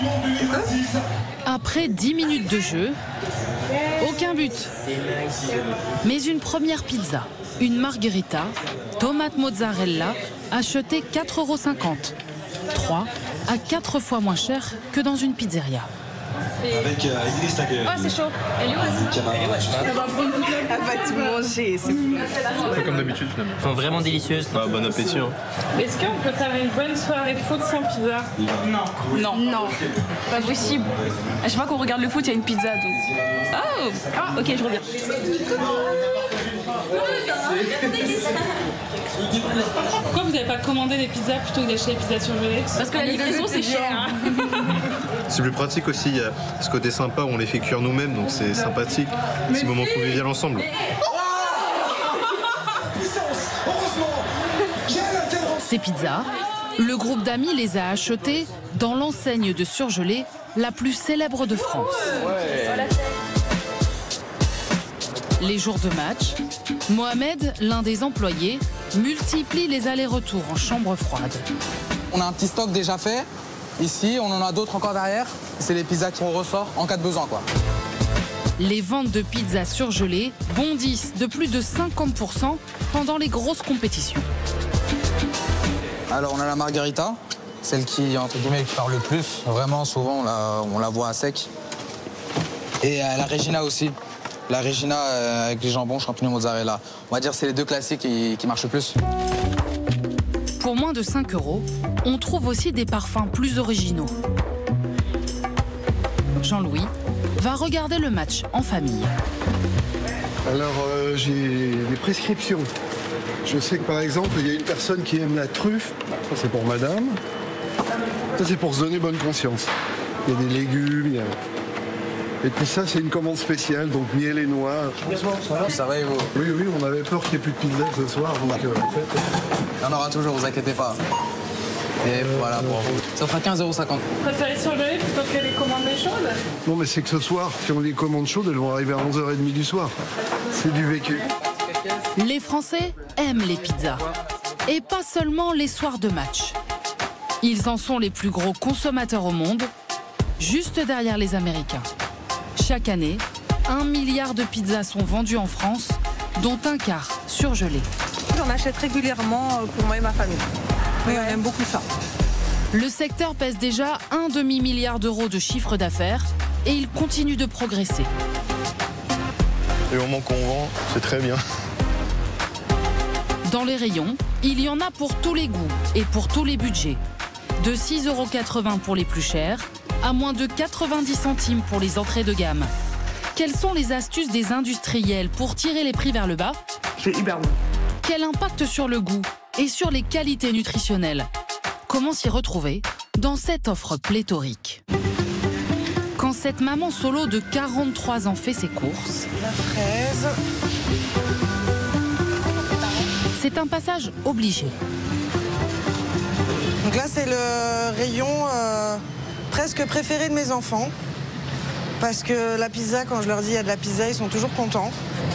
Après 10 minutes de jeu, aucun but. Mais une première pizza, une margherita, tomate mozzarella, achetée 4,50 €. 3 à 4 fois moins cher que dans une pizzeria. Avec Idriss là. Ah, c'est chaud. Elle est où Elle va tout manger. C'est comme d'habitude finalement. Sont vraiment délicieuses. Ah, bon appétit. Hein. Est-ce qu'on peut faire une bonne soirée de foot sans pizza? Non. Pas possible. À chaque fois qu'on regarde le foot, il y a une pizza. Donc... Oh, ok, je reviens. Pourquoi vous n'avez pas commandé des pizzas plutôt que d'acheter des pizzas surgelées? Parce que la livraison, c'est cher. C'est plus pratique aussi, il y a ce côté sympa où on les fait cuire nous-mêmes, donc c'est sympathique. Petit moment convivial ensemble. Ces pizzas, le groupe d'amis les a achetées dans l'enseigne de surgelés la plus célèbre de France. Les jours de match, Mohamed, l'un des employés, multiplie les allers-retours en chambre froide. On a un petit stock déjà fait. Ici, on en a d'autres encore derrière. C'est les pizzas qu'on ressort en cas de besoin, quoi. Les ventes de pizzas surgelées bondissent de plus de 50% pendant les grosses compétitions. Alors, on a la margherita, celle qui, entre guillemets, qui parle le plus. Vraiment, souvent, on la voit à sec. Et la Regina aussi. La Regina avec les jambons, champignons, mozzarella. On va dire que c'est les deux classiques qui marchent le plus. Pour moins de 5 €, on trouve aussi des parfums plus originaux. Jean-Louis va regarder le match en famille. Alors, j'ai des prescriptions. Je sais que par exemple, il y a une personne qui aime la truffe. Ça, c'est pour madame. Ça, c'est pour se donner bonne conscience. Il y a des légumes, il y a... Et puis ça, c'est une commande spéciale, donc miel et noix. Ça va et vous? Oui, on avait peur qu'il n'y ait plus de pizza ce soir, donc en fait... Il y en aura toujours, vous inquiétez pas. Et voilà pour vous. Ça fera 15,50 €. Vous préférez surgeler plutôt que les commander chaudes? Non, mais c'est que ce soir, si on les commande chaudes, elles vont arriver à 11h30 du soir. C'est du vécu. Les Français aiment les pizzas. Et pas seulement les soirs de match. Ils en sont les plus gros consommateurs au monde, juste derrière les Américains. Chaque année, 1 milliard de pizzas sont vendues en France, dont un quart surgelées. J'en achète régulièrement pour moi et ma famille. Oui, on aime beaucoup ça. Le secteur pèse déjà un demi-milliard d'euros de chiffre d'affaires et il continue de progresser. Et au moment qu'on vend, c'est très bien. Dans les rayons, il y en a pour tous les goûts et pour tous les budgets. De 6,80 € pour les plus chers à moins de 90 centimes pour les entrées de gamme. Quelles sont les astuces des industriels pour tirer les prix vers le bas? C'est hyper bon. Quel impact sur le goût et sur les qualités nutritionnelles? Comment s'y retrouver dans cette offre pléthorique? Quand cette maman solo de 43 ans fait ses courses, La fraise. c'est un passage obligé. Donc là, c'est le rayon presque préféré de mes enfants. Parce que la pizza, quand je leur dis il y a de la pizza, ils sont toujours contents.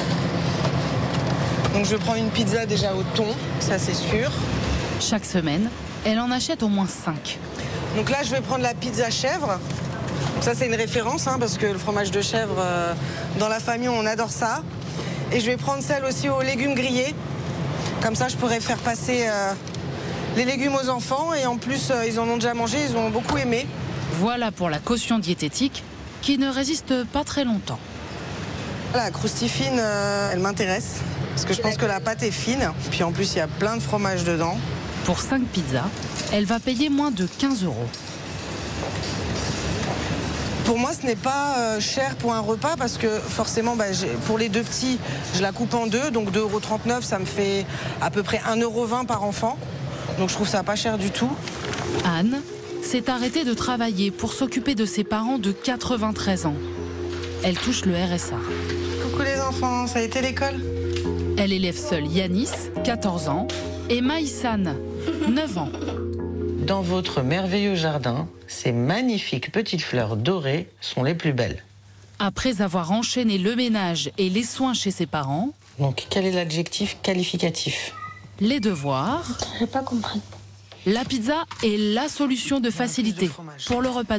Donc je vais prendre une pizza déjà au thon, ça c'est sûr. Chaque semaine, elle en achète au moins 5. Donc là, je vais prendre la pizza chèvre. Donc ça, c'est une référence, hein, parce que le fromage de chèvre, dans la famille, on adore ça. Et je vais prendre celle aussi aux légumes grillés. Comme ça, je pourrais faire passer les légumes aux enfants. Et en plus, ils en ont déjà mangé, ils ont beaucoup aimé. Voilà pour la caution diététique qui ne résiste pas très longtemps. La croustille fine, elle m'intéresse. Parce que je pense que la pâte est fine. Puis en plus, il y a plein de fromage dedans. Pour 5 pizzas, elle va payer moins de 15 €. Pour moi, ce n'est pas cher pour un repas parce que forcément, pour les deux petits, je la coupe en deux. Donc 2,39 €, ça me fait à peu près 1,20 € par enfant. Donc je trouve ça pas cher du tout. Anne s'est arrêtée de travailler pour s'occuper de ses parents de 93 ans. Elle touche le RSA. Coucou les enfants, ça a été l'école? Elle élève seule Yanis, 14 ans, et Maïsan, 9 ans. Dans votre merveilleux jardin, ces magnifiques petites fleurs dorées sont les plus belles. Après avoir enchaîné le ménage et les soins chez ses parents, Donc, quel est l'adjectif qualificatif? les devoirs, J'ai pas compris. la pizza est la solution de facilité pour le repas